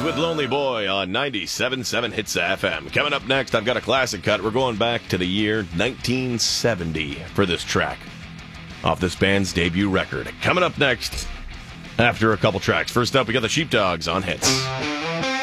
with Lonely Boy on 97.7 Hits FM. Coming up next, I've got a classic cut. We're going back to the year 1970 for this track off this band's debut record. Coming up next after a couple tracks. First up, we got the Sheepdogs on Hits.